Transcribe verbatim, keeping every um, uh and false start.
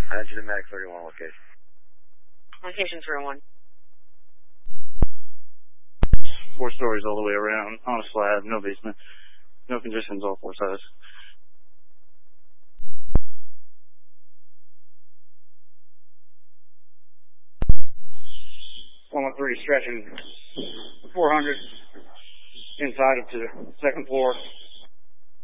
Engine and Max thirty-one location. Location three oh one. Four stories all the way around, on a slab, no basement, no conditions, all four sides. one one three stretching four hundred inside up to the second floor.